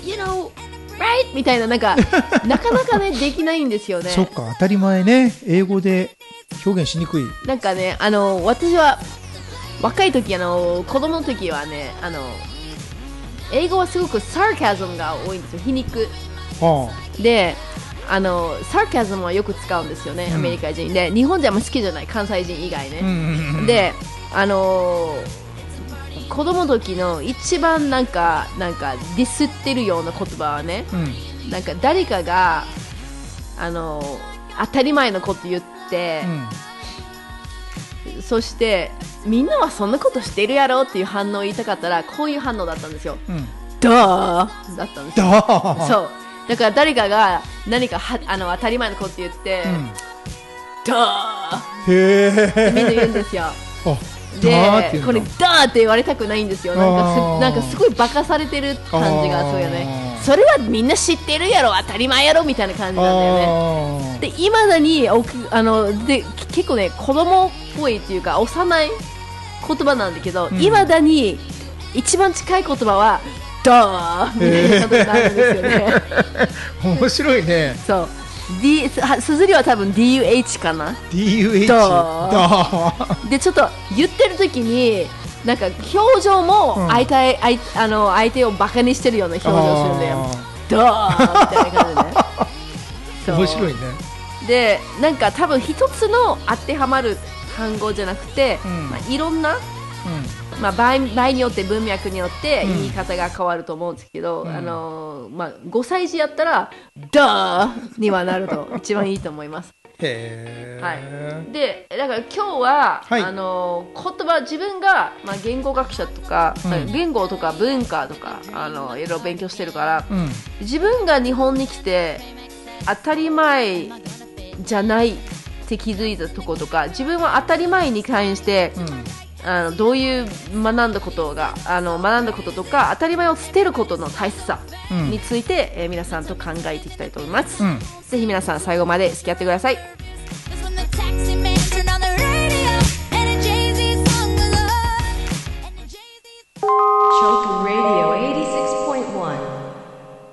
you know right みたいななかなかねできないんですよね。 そっか、当たり前ね、英語で表現しにくい。 なんかね、私は若い時子供の時はね、英語はすごくサーカズムが多いんですよ、皮肉。で、サーカズムはよく使うんですよね、アメリカ人で。日本人はあんま好きじゃない、関西人以外ね。で、子供の時の一番なんかディスってるような言葉はね、なんか誰かが当たり前のこと言って、そしてみんなはそんなことしてるやろっていう反応を言いたかったら、こういう反応だったんですよ。だったんですよ。そうだから誰かが何か当たり前のこと言って、だーみんな言うんですよ。で、これだーって言われたくないんですよ。なんかすごいバカされてる感じがするよね。それはみんな知ってるやろ、当たり前やろみたいな感じなんだよね。で、いまだにで結構ね、子供っぽいっていうか幼い言葉なんだけど、いまだに一番近い言葉はだーみたいなことになるんですよね。 面白いね。 そう。綴りは多分 DUH かな。 DUH で、ちょっと言ってる時になんか表情も相手をバカにしてるような表情をするんだよ。だーみたいな感じでね。 面白いね。 で、なんか多分一つの当てはまる単語じゃなくて、いろんな、場合によって文脈によって言い方が変わると思うんですけど、5歳児やったらダーにはなると一番いいと思います。で、だから今日は、言葉、自分が、言語学者とか、言語とか文化とかいろいろ勉強してるから、自分が日本に来て当たり前じゃないって気づいたところとか、自分は当たり前に関して、どういう学んだこととか、当たり前を捨てることの大切さについて、皆さんと考えていきたいと思います。ぜひ皆さん最後まで付き合ってください。